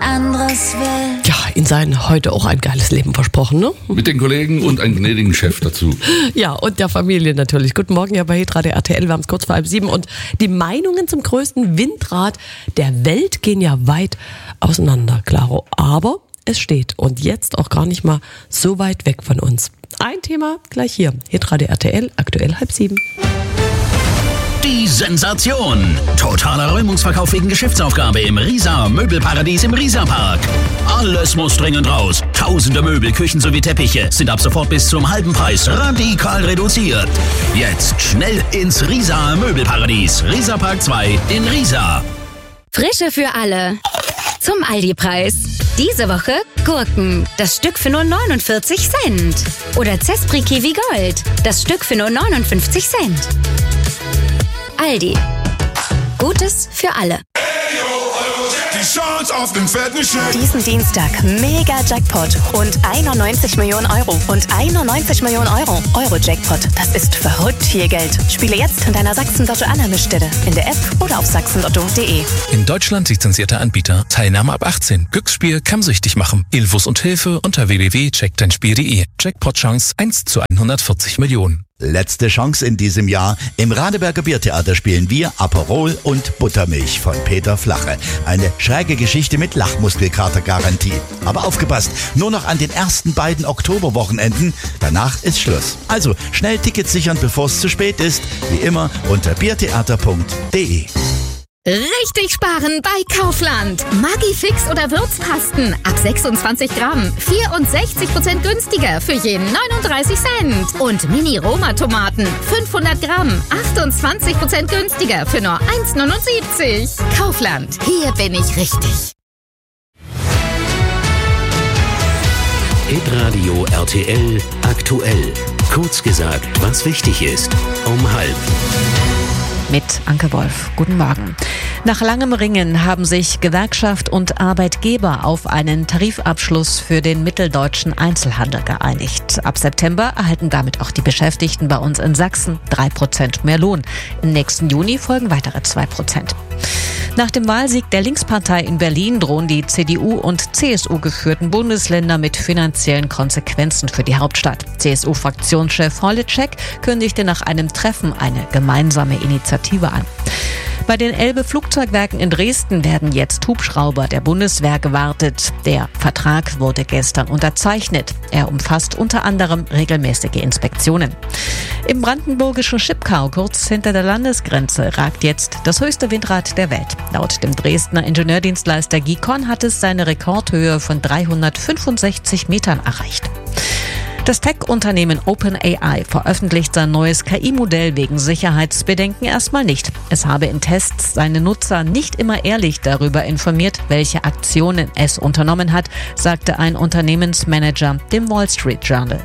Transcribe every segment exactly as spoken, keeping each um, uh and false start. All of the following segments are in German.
anderes will. Ja, in sein heute auch ein geiles Leben versprochen, ne? Mit den Kollegen und einem gnädigen Chef dazu. Ja, und der Familie natürlich. Guten Morgen hier bei Hitradio R T L, wir haben es kurz vor halb sieben. Und die Meinungen zum größten Windrad der Welt gehen ja weit auseinander, klaro. Aber es steht und jetzt auch gar nicht mal so weit weg von uns. Ein Thema gleich hier. Hitradio R T L, aktuell halb sieben. Die Sensation. Totaler Räumungsverkauf wegen Geschäftsaufgabe im Riesa Möbelparadies im Riesa-Park. Alles muss dringend raus. Tausende Möbel, Küchen sowie Teppiche sind ab sofort bis zum halben Preis radikal reduziert. Jetzt schnell ins Riesa Möbelparadies. Riesa-Park zwei in Riesa. Frische für alle. Zum Aldi-Preis. Diese Woche Gurken. Das Stück für nur neunundvierzig Cent. Oder Zespri Kiwi Gold. Das Stück für nur neunundfünfzig Cent. Aldi. Gutes für alle. Die Chance auf den fetten Scheck. Diesen Dienstag mega Jackpot. Rund einundneunzig Millionen Euro. Und einundneunzig Millionen Euro. Euro-Jackpot. Das ist verrückt viel Geld. Spiele jetzt in deiner Sachsen-Lotto-Anna-Mischstelle. In der App oder auf sachsen lotto punkt de. In Deutschland lizenzierter Anbieter. Teilnahme ab achtzehn. Glücksspiel kann süchtig machen. Infos und Hilfe unter w w w punkt check dein spiel punkt de. Jackpot-Chance eins zu hundertvierzig Millionen. Letzte Chance in diesem Jahr. Im Radeberger Biertheater spielen wir Aperol und Buttermilch von Peter Flache. Eine schräge Geschichte mit Lachmuskelkater-Garantie. Aber aufgepasst, nur noch an den ersten beiden Oktoberwochenenden. Danach ist Schluss. Also schnell Tickets sichern, bevor es zu spät ist. Wie immer unter biertheater punkt de. Richtig sparen bei Kaufland. Maggi-Fix oder Würzpasten ab sechsundzwanzig Gramm. vierundsechzig Prozent günstiger für jeden neununddreißig Cent. Und Mini-Roma-Tomaten fünfhundert Gramm. achtundzwanzig Prozent günstiger für nur eins neunundsiebzig. Kaufland. Hier bin ich richtig. Hitradio R T L aktuell. Kurz gesagt, was wichtig ist. Um halb. Mit Anke Wolf. Guten Morgen. Nach langem Ringen haben sich Gewerkschaft und Arbeitgeber auf einen Tarifabschluss für den mitteldeutschen Einzelhandel geeinigt. Ab September erhalten damit auch die Beschäftigten bei uns in Sachsen drei Prozent mehr Lohn. Im nächsten Juni folgen weitere zwei Prozent. Nach dem Wahlsieg der Linkspartei in Berlin drohen die C D U- und C S U-geführten Bundesländer mit finanziellen Konsequenzen für die Hauptstadt. C S U-Fraktionschef Horlitschek kündigte nach einem Treffen eine gemeinsame Initiative an. Bei den Elbe-Flugzeugwerken in Dresden werden jetzt Hubschrauber der Bundeswehr gewartet. Der Vertrag wurde gestern unterzeichnet. Er umfasst unter anderem regelmäßige Inspektionen. Im brandenburgischen Schipkau, kurz hinter der Landesgrenze, ragt jetzt das höchste Windrad der Welt. Laut dem Dresdner Ingenieurdienstleister Gicon hat es seine Rekordhöhe von dreihundertfünfundsechzig Metern erreicht. Das Tech-Unternehmen OpenAI veröffentlicht sein neues K I-Modell wegen Sicherheitsbedenken erstmal nicht. Es habe in Tests seine Nutzer nicht immer ehrlich darüber informiert, welche Aktionen es unternommen hat, sagte ein Unternehmensmanager dem Wall Street Journal.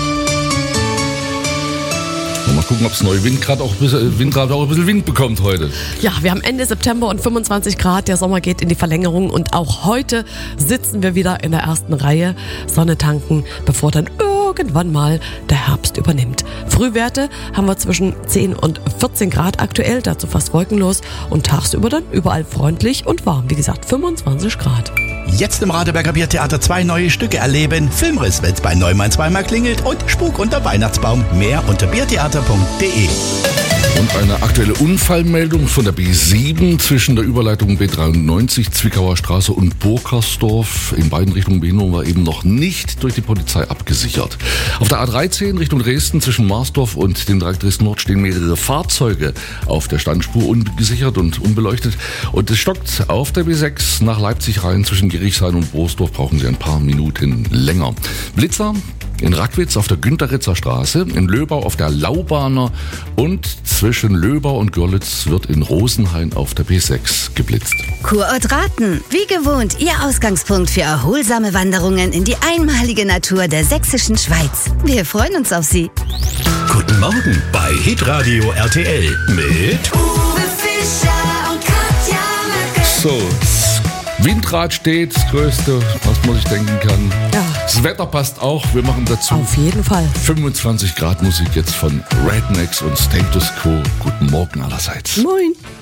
Mal gucken, ob das neue Windrad auch, ein bisschen, Windrad auch ein bisschen Wind bekommt heute. Ja, wir haben Ende September und fünfundzwanzig Grad. Der Sommer geht in die Verlängerung und auch heute sitzen wir wieder in der ersten Reihe. Sonne tanken, bevor dann irgendwann mal der Herbst übernimmt. Frühwerte haben wir zwischen zehn und vierzehn Grad aktuell, dazu fast wolkenlos und tagsüber dann überall freundlich und warm. Wie gesagt, fünfundzwanzig Grad. Jetzt im Radeberger Biertheater zwei neue Stücke erleben. Filmriss, wenn's bei Neumann zweimal klingelt und Spuk unter Weihnachtsbaum. Mehr unter biertheater punkt de. Und eine aktuelle Unfallmeldung von der B sieben zwischen der Überleitung B dreiundneunzig, Zwickauer Straße und Burkersdorf. In beiden Richtungen Behinderung war eben noch nicht durch die Polizei abgesichert. Auf der A dreizehn Richtung Dresden zwischen Marsdorf und dem Dreieck Dresden Nord stehen mehrere Fahrzeuge auf der Standspur ungesichert und unbeleuchtet. Und es stockt auf der B sechs nach Leipzig rein. Zwischen Gerichshain und Boosdorf brauchen Sie ein paar Minuten länger. Blitzer in Rackwitz auf der Günterritzer Straße, in Löbau auf der Laubahner und zwischen Löbau und Görlitz wird in Rosenhain auf der B sechs geblitzt. Kurort Raten. Wie gewohnt, Ihr Ausgangspunkt für erholsame Wanderungen in die einmalige Natur der sächsischen Schweiz. Wir freuen uns auf Sie. Guten Morgen bei Hitradio R T L mit Uwe Fischer und Katja Möcke. So, Windrad steht, das Größte, was man sich denken kann. Ja. Das Wetter passt auch, wir machen dazu Auf jeden Fall. fünfundzwanzig Grad Musik jetzt von Rednecks und Status Quo. Guten Morgen allerseits. Moin.